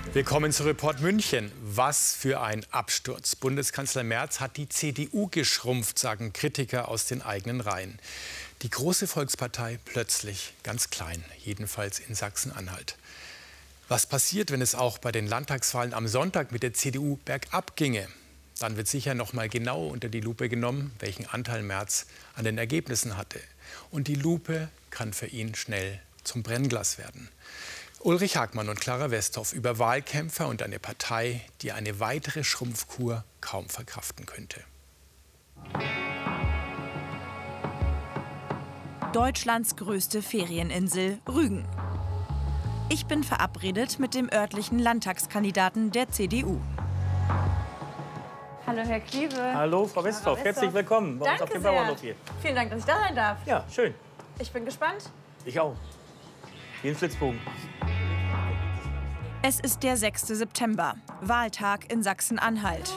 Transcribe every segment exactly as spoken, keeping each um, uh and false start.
Willkommen zu Report München. Was für ein Absturz. Bundeskanzler Merz hat die C D U geschrumpft, sagen Kritiker aus den eigenen Reihen. Die große Volkspartei plötzlich ganz klein, jedenfalls in Sachsen-Anhalt. Was passiert, wenn es auch bei den Landtagswahlen am Sonntag mit der C D U bergab ginge? Dann wird sicher noch mal genau unter die Lupe genommen, welchen Anteil Merz an den Ergebnissen hatte. Und die Lupe kann für ihn schnell zum Brennglas werden. Ulrich Hagmann und Clara Westhoff über Wahlkämpfer und eine Partei, die eine weitere Schrumpfkur kaum verkraften könnte. Deutschlands größte Ferieninsel, Rügen. Ich bin verabredet mit dem örtlichen Landtagskandidaten der C D U. Hallo, Herr Kliewe. Hallo, Frau Westhoff. Frau Herzlich willkommen bei Danke uns auf dem sehr. Bauernhof hier. Vielen Dank, dass ich da sein darf. Ja, schön. Ich bin gespannt. Ich auch. Wie ein Flitzbogen. Es ist der sechste September, Wahltag in Sachsen-Anhalt.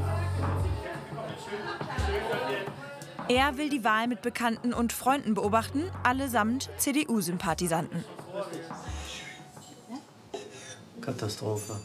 Er will die Wahl mit Bekannten und Freunden beobachten, allesamt C D U-Sympathisanten. Katastrophe.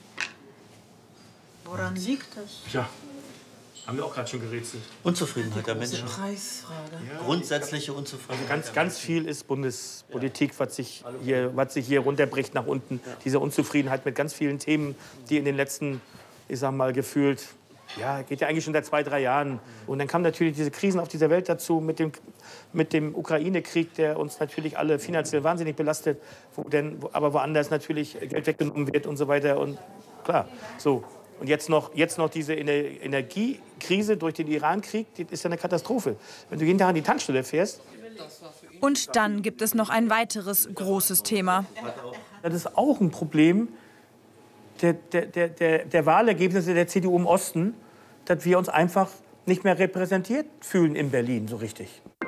Woran liegt das? Tja, haben wir auch gerade schon gerätselt. Unzufriedenheit der Menschen. Preisfrage. Grundsätzliche Unzufriedenheit. Ganz, ganz viel ist Bundespolitik, was sich, hier, was sich hier runterbricht nach unten. Diese Unzufriedenheit mit ganz vielen Themen, die in den letzten, ich sag mal, gefühlt, ja, geht ja eigentlich schon seit zwei, drei Jahren. Und dann kamen natürlich diese Krisen auf dieser Welt dazu mit dem, mit dem Ukraine-Krieg, der uns natürlich alle finanziell wahnsinnig belastet, wo denn, aber woanders natürlich Geld weggenommen wird und so weiter. Und klar, so. Und jetzt noch, jetzt noch diese Energiekrise durch den Iran-Krieg, das ist ja eine Katastrophe. Wenn du jeden Tag an die Tankstelle fährst. Und dann gibt es noch ein weiteres großes Thema. Das ist auch ein Problem der, der, der, der, der Wahlergebnisse der C D U im Osten, dass wir uns einfach nicht mehr repräsentiert fühlen in Berlin so richtig.